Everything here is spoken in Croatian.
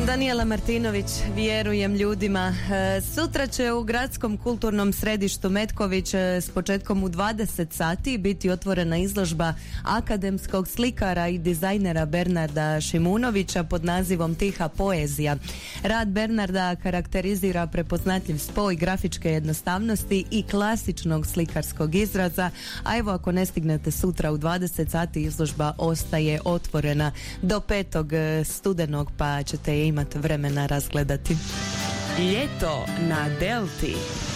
Danijela Martinović, vjerujem ljudima. Sutra će u gradskom kulturnom središtu Metković s početkom u 20 sati biti otvorena izložba akademskog slikara i dizajnera Bernarda Šimunovića pod nazivom Tiha poezija. Rad Bernarda karakterizira prepoznatljiv spoj grafičke jednostavnosti i klasičnog slikarskog izraza, a evo ako ne stignete sutra u 20 sati izložba ostaje otvorena do 5. studenog pa ćete je imati vremena razgledati. Ljeto na Delti.